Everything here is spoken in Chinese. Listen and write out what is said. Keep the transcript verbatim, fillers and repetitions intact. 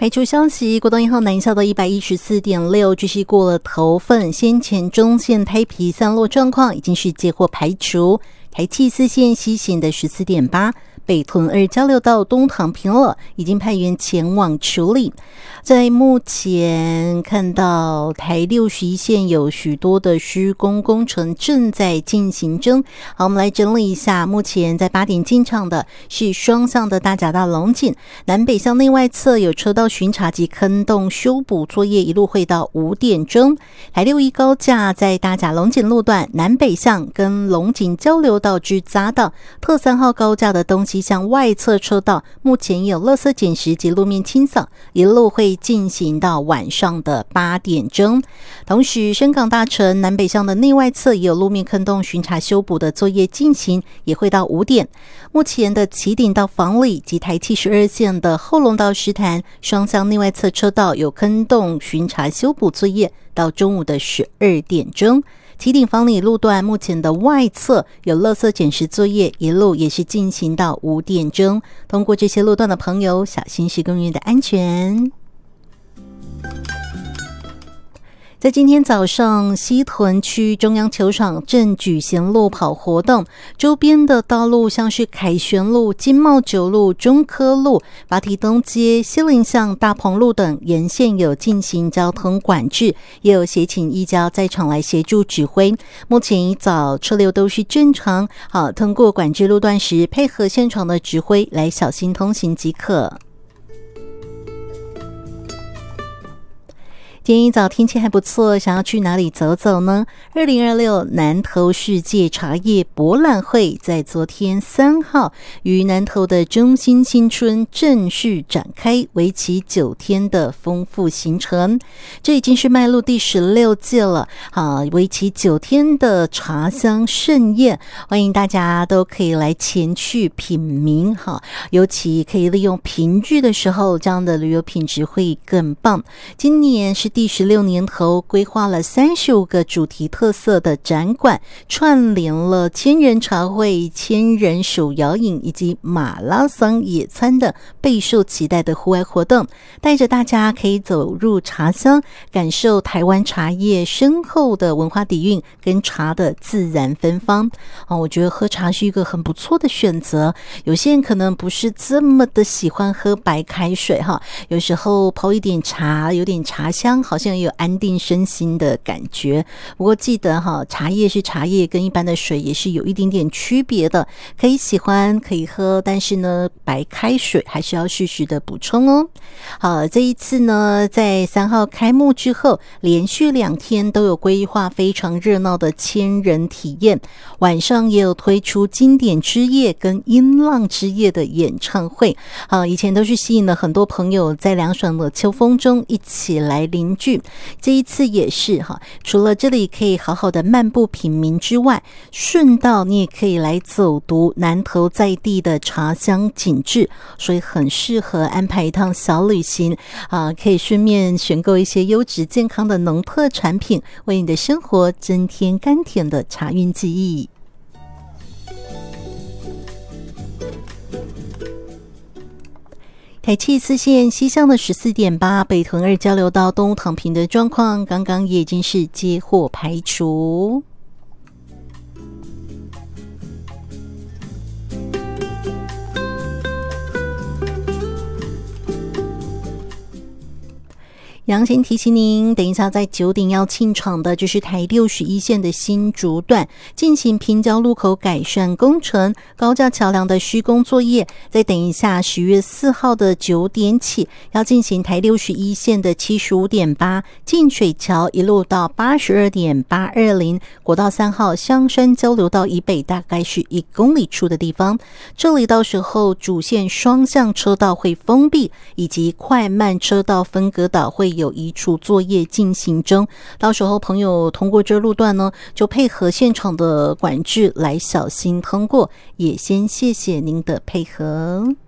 排除消息，国东一号南下到一百一十四点六，继续过了头份，先前中线胎皮散落状况已经是接获排除。台七四线西行的十四点八，北屯二交流道东躺平了，已经派员前往处理。在目前看到台六十一线有许多的施工工程正在进行中。好，我们来整理一下，目前在八点进场的是双向的大甲大龙井，南北向内外侧有车道巡查及坑洞修补作业，一路会到五点钟。台六一高架在大甲龙井路段南北向跟龙井交流道至匝道，特三号高架的东西向外侧车道目前有垃圾捡拾及路面清扫，一路会进行到晚上的八点钟。同时深港大城南北向的内外侧也有路面坑洞巡查修补的作业进行，也会到五点。目前的旗顶到房里及台七十二线的后龙到石潭双向内外侧车道有坑洞巡查修补作业，到中午的十二点钟。旗顶房里路段目前的外侧有垃圾捡拾作业，一路也是进行到五点钟。通过这些路段的朋友，小心施工员的安全。在今天早上，西屯区中央球场正举行路跑活动，周边的道路像是凯旋路、金茂九路、中科路、拔堤东街、西林巷、大鹏路等沿线有进行交通管制，也有协请义交在场来协助指挥。目前一早车流都是正常，好，通过管制路段时配合现场的指挥来小心通行即可。今天一早天气还不错，想要去哪里走走呢？二零二六南投世界茶叶博览会在昨天三号于南投的中心新村正式展开，为期九天的丰富行程。这已经是迈入第十六届了，好，为期九天的茶香盛宴，欢迎大家都可以来前去品茗，好，尤其可以利用平日的时候，这样的旅游品质会更棒。今年是第十六年头，规划了三十五个主题特色的展馆，串联了千人茶会、千人手摇饮以及马拉松野餐的备受期待的户外活动，带着大家可以走入茶乡，感受台湾茶叶深厚的文化底蕴跟茶的自然芬芳。哦，我觉得喝茶是一个很不错的选择。有些人可能不是这么的喜欢喝白开水哈，有时候泡一点茶，有点茶香，好像有安定身心的感觉。不过记得哈，茶叶是茶叶，跟一般的水也是有一点点区别的。可以喜欢可以喝，但是呢，白开水还是要适时的补充哦。好，这一次呢，在三号开幕之后，连续两天都有规划非常热闹的千人体验，晚上也有推出经典之夜跟音浪之夜的演唱会。好，以前都是吸引了很多朋友在凉爽的秋风中一起来邻居，这一次也是哈，除了这里可以好好的漫步品茗之外，顺道你也可以来走读南投在地的茶香景致，所以很适合安排一趟小旅行啊，可以顺便选购一些优质健康的农特产品，为你的生活增添甘甜的茶韵记忆。台七四线西向的十四点八，北屯二交流道东躺平的状况，刚刚也已经是接获排除。杨先提醒您，等一下在九点要进场的就是台六十一线的新竹段进行平交路口改善工程，高架桥梁的施工作业。再等一下十月四号的九点起要进行台六十一线的七十五点八进水桥一路到八十二点八二零，国道三号香山交流道以北大概是一公里处的地方，这里到时候主线双向车道会封闭，以及快慢车道分隔岛会有移除作业进行中，到时候朋友通过这路段呢，就配合现场的管制来小心通过，也先谢谢您的配合。